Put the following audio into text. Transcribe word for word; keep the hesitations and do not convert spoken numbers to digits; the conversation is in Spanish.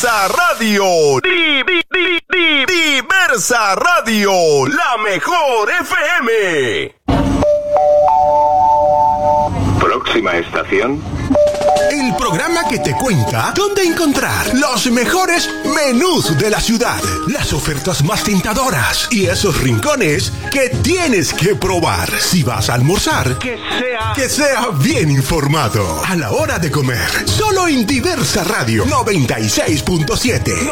Diversa Radio. Di, di, di, di, Diversa Radio. La mejor F M. Próxima estación. El programa que te cuenta dónde encontrar los mejores menús de la ciudad, las ofertas más tentadoras y esos rincones que tienes que probar. Si vas a almorzar, que sea, que sea bien informado a la hora de comer. Solo en Diversa Radio noventa y seis punto siete.